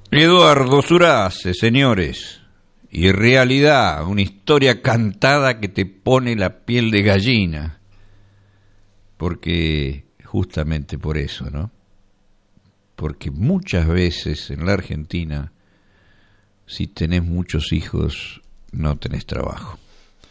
Eduardo Surace, señores, y realidad, una historia cantada que te pone la piel de gallina, porque justamente por eso, ¿no? Porque muchas veces en la Argentina, si tenés muchos hijos, no tenés trabajo.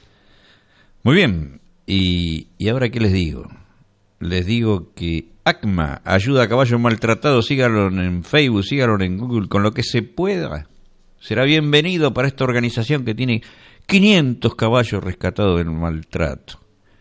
Muy bien, y ahora ¿qué les digo? Les digo que ACMA, ayuda a caballos maltratados, síganlo en Facebook, síganlo en Google, con lo que se pueda. Será bienvenido para esta organización que tiene 500 caballos rescatados del maltrato.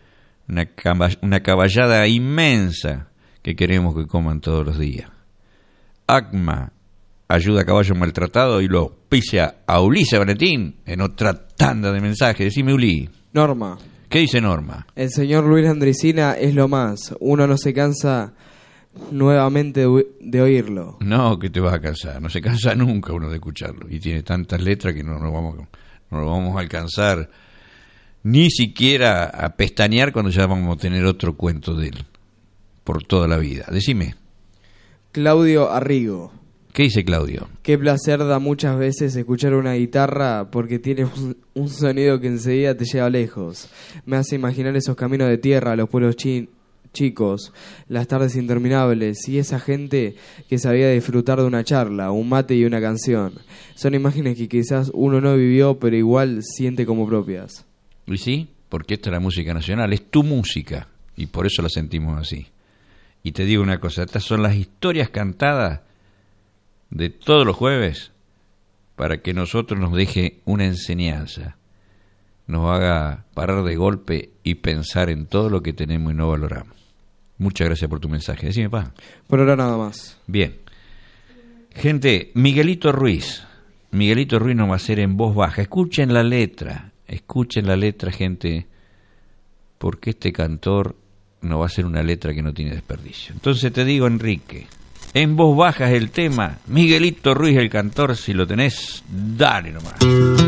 Una caballada inmensa que queremos que coman todos los días. ACMA, ayuda a caballos maltratados, y lo auspicia a Ulises Valentín en otra tanda de mensajes. Decime, Uli. Norma. ¿Qué dice Norma? El señor Luis Andricina es lo más. Uno no se cansa nuevamente de oírlo. No, que te vas a cansar. No se cansa nunca uno de escucharlo. Y tiene tantas letras que no lo vamos a alcanzar ni siquiera a pestañear cuando ya vamos a tener otro cuento de él. Por toda la vida. Decime. Claudio Arrigo. ¿Qué dice Claudio? Qué placer da muchas veces escuchar una guitarra porque tiene un sonido que enseguida te lleva lejos. Me hace imaginar esos caminos de tierra, los pueblos chicos, las tardes interminables y esa gente que sabía disfrutar de una charla, un mate y una canción. Son imágenes que quizás uno no vivió, pero igual siente como propias. Y sí, porque esta es la música nacional, es tu música y por eso la sentimos así. Y te digo una cosa, estas son las historias cantadas de todos los jueves para que nosotros nos deje una enseñanza, nos haga parar de golpe y pensar en todo lo que tenemos y no valoramos. Muchas gracias por tu mensaje. Decime, pa. Por ahora nada más. Bien. Gente, Miguelito Ruiz nos va a hacer en voz baja. Escuchen la letra, gente, porque este cantor nos va a hacer una letra que no tiene desperdicio. Entonces te digo, Enrique, en voz baja es el tema. Miguelito Ruiz, el cantor, si lo tenés, dale nomás.